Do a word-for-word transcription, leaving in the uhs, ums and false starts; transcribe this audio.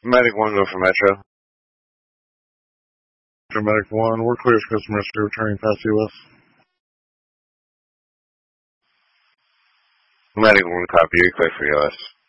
Medic one, go for Metro. Medic one, we're clear for customer rescue returning past U S. Medic one, copy, you're clear for U S.